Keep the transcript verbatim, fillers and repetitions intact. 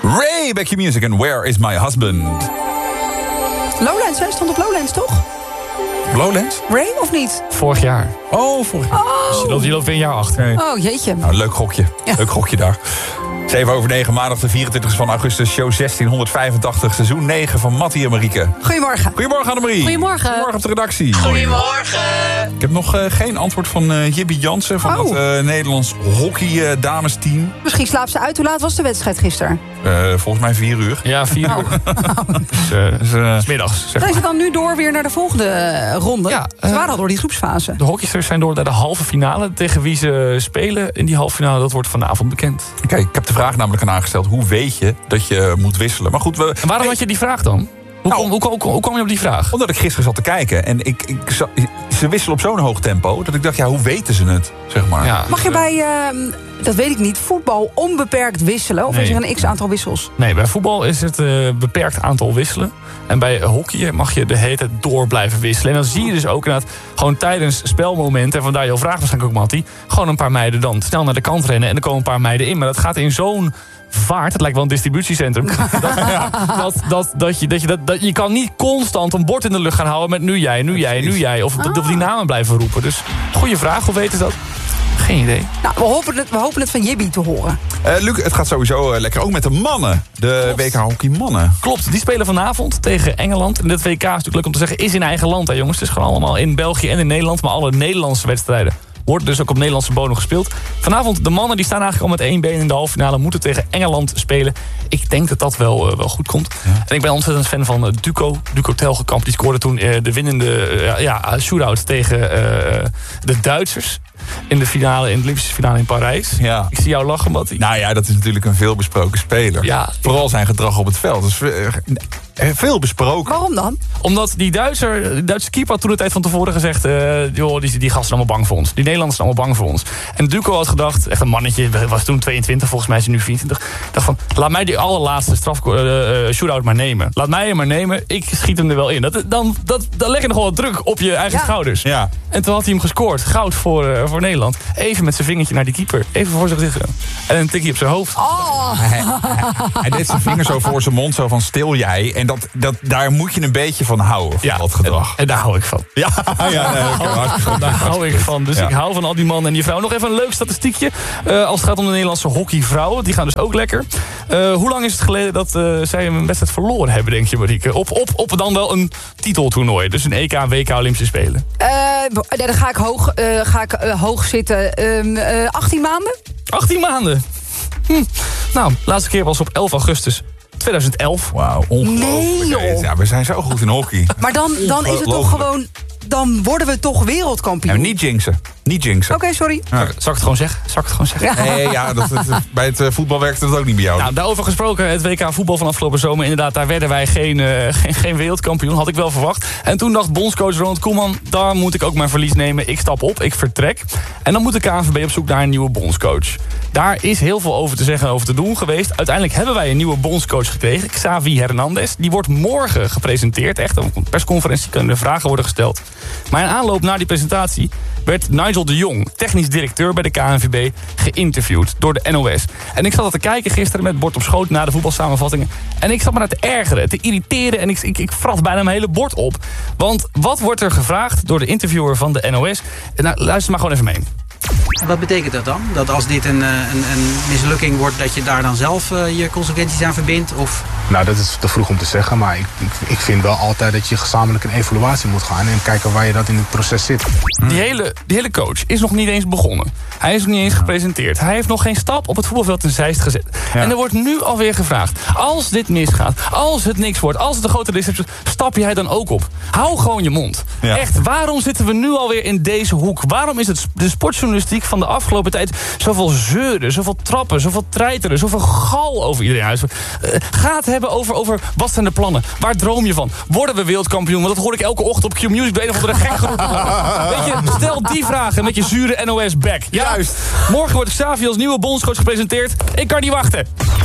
Ray, back your music and Where is my husband? Lowlands, hè? Stond op Lowlands, toch? Lowlands? Ray, of niet? Vorig jaar. Oh, vorig jaar. Oh, Dus je loopt, je loopt weer een jaar achter. Nee. oh jeetje. Nou, leuk gokje. Ja. Leuk gokje daar. zeven over negen, maandag de vierentwintigste van augustus, show zestienhonderdvijfentachtig, seizoen negen van Mattie en Marieke. Goedemorgen. Goedemorgen, Annemarie. Goedemorgen. Goedemorgen op de redactie. Goedemorgen. Ik heb nog uh, geen antwoord van uh, Jibby Jansen van Oh. het uh, Nederlands hockey uh, damesteam. Misschien slaapt ze uit. Hoe laat was de wedstrijd gisteren? Uh, volgens mij vier uur. Ja, vier uur. Dus, uh, dus, uh, 's middags, zeg Zijn ze maar. dan nu door weer naar de volgende uh, ronde? Ja, Ze uh, waren al door die groepsfase. De hockeysters zijn door naar de halve finale. Tegen wie ze spelen in die halve finale, dat wordt vanavond bekend. Kijk, ik heb de vraag namelijk aan aangesteld. Hoe weet je dat je moet wisselen? Maar goed, we... En waarom had je die vraag dan? Hoe, Nou, kom, hoe, hoe, hoe kwam je op die vraag? Omdat ik gisteren zat te kijken en ik, ik, za- ze wisselen op zo'n hoog tempo... dat ik dacht, ja, hoe weten ze het, zeg maar? Ja, Mag je dus, uh, bij, uh, dat weet ik niet, voetbal onbeperkt wisselen? Of Nee. is er een x-aantal wissels? Nee, bij voetbal is het een uh, beperkt aantal wisselen. En bij hockey mag je de hele tijd door blijven wisselen. En dan zie je dus ook inderdaad gewoon tijdens spelmomenten... en vandaar jouw vraag waarschijnlijk ook, Mattie... gewoon een paar meiden dan snel naar de kant rennen... en er komen een paar meiden in. Maar dat gaat in zo'n vaart, het lijkt wel een distributiecentrum... dat, ja, dat, dat, dat, je, dat, je, dat, dat je kan niet constant een bord in de lucht gaan houden... met nu jij, nu jij, nu jij. Of, of die namen blijven roepen. Dus goede vraag, hoe weten ze dat? Geen idee. Nou, we hopen het, we hopen het van Jibby te horen. Uh, Luc, het gaat sowieso uh, lekker ook met de mannen. De Klopt. W K hockey mannen. Klopt, die spelen vanavond tegen Engeland. En dit W K is natuurlijk leuk om te zeggen, is in eigen land, hè jongens. Het is gewoon allemaal in België en in Nederland. Maar alle Nederlandse wedstrijden worden dus ook op Nederlandse bodem gespeeld. Vanavond, de mannen die staan eigenlijk al met één been in de halve finale... moeten tegen Engeland spelen. Ik denk dat dat wel, uh, wel goed komt. Ja. En ik ben ontzettend fan van uh, Duco. Duco Telgekamp, die scoorde toen uh, de winnende uh, ja, shootout tegen uh, de Duitsers... in de finale, in de Olympische finale in Parijs. Ja. Ik zie jou lachen, Mattie. Nou ja, dat is natuurlijk een veelbesproken speler. Ja. Vooral zijn gedrag op het veld. Dat is uh, veel besproken. Waarom dan? Omdat die Duitser, de Duitse keeper had toen de tijd van tevoren gezegd... Uh, joh, die, die gasten zijn allemaal bang voor ons. Die Nederlanders zijn allemaal bang voor ons. En Duco had gedacht, echt een mannetje, was toen tweeëntwintig, volgens mij is hij nu vierentwintig... dacht van, laat mij die allerlaatste straf, uh, uh, shootout maar nemen. Laat mij hem maar nemen, ik schiet hem er wel in. Dat, dan, dat, dan leg je nog wel wat druk op je eigen Ja. schouders. Ja. En toen had hij hem gescoord, goud voor, uh, voor Nederland. Even met zijn vingertje naar die keeper, even voor zijn gezicht gedaan. En een tikje op zijn hoofd. Oh, Hij, hij, hij deed zijn vinger zo voor zijn mond, zo van stil jij. En dat, dat, daar moet je een beetje van houden, van dat gedrag. En, en daar hou ik van. Ja, ja nee, okay, hartstikke goed. Daar hou ik van. Dus Ja. ik hou van al die mannen en die vrouwen. Nog even een leuk statistiekje. Uh, als het gaat om de Nederlandse hockeyvrouwen. Die gaan dus ook lekker. Uh, hoe lang is het geleden dat uh, zij een wedstrijd verloren hebben, denk je, Marieke? Op, op, op dan wel een titeltoernooi. Dus een E K en W K Olympische Spelen. uh, dan ga ik hoog, uh, ga ik, uh, hoog zitten. Um, uh, achttien maanden? achttien maanden. Hm. Nou, de laatste keer was op elf augustus tweeduizend elf. Wauw, ongelooflijk. Nee, joh. Ja, we zijn zo goed in hockey. Maar dan, dan is het toch Ongelooflijk. gewoon... Dan worden we toch wereldkampioen. Nou, niet jinxen. Niet jinxen. Oké, sorry. Ja. Zal ik het gewoon zeggen? Zal ik het gewoon zeggen? Ja. Nee, ja, dat, dat- bij het uh, voetbal werkt het ook niet bij jou. Nou, daarover gesproken, het W K voetbal van afgelopen zomer. Inderdaad, daar werden wij geen, uh, geen, geen wereldkampioen. Had ik wel verwacht. En toen dacht bondscoach Ronald Koeman... daar moet ik ook mijn verlies nemen. Ik stap op, ik vertrek. En dan moet de K N V B op zoek naar een nieuwe bondscoach. Daar is heel veel over te zeggen en over te doen geweest. Uiteindelijk hebben wij een nieuwe bondscoach gekregen. Xavi Hernandez. Die wordt morgen gepresenteerd. Echt, op een persconferentie kunnen de vragen worden gesteld. Maar in aanloop naar die presentatie... werd Nigel de Jong, technisch directeur bij de K N V B... geïnterviewd door de N O S. En ik zat al te kijken gisteren met bord op schoot... na de voetbalsamenvattingen. En ik zat me naar te ergeren, te irriteren... en ik, ik, ik vrat bijna mijn hele bord op. Want wat wordt er gevraagd door de interviewer van de N O S? Nou, luister maar gewoon even mee. Wat betekent dat dan? Dat als dit een, een, een mislukking wordt... dat je daar dan zelf uh, je consequenties aan verbindt? Of... Nou, dat is te vroeg om te zeggen. Maar ik, ik, ik vind wel altijd dat je gezamenlijk een evaluatie moet gaan... en kijken waar je dat in het proces zit. Die hele, die hele coach is nog niet eens begonnen. Hij is nog niet eens gepresenteerd. Hij heeft nog geen stap op het voetbalveld in Zeist gezet. Ja. En er wordt nu alweer gevraagd... als dit misgaat, als het niks wordt... als het een grote deceptie is, stap jij dan ook op. Hou gewoon je mond. Ja. Echt, waarom zitten we nu alweer in deze hoek? Waarom is het de sportjournalistiek van de afgelopen tijd... zoveel zeuren, zoveel trappen, zoveel treiteren... zoveel gal over iedereen huis? Uh, ga het hebben over, over wat zijn de plannen? Waar droom je van? Worden we wereldkampioen? Want dat hoor ik elke ochtend op Q-Music... de een of andere gek geroepen. Weet je, stel die vragen met je zure N O S-back. Ja? Juist. Morgen wordt Xavi als nieuwe bondscoach gepresenteerd. Ik kan niet wachten.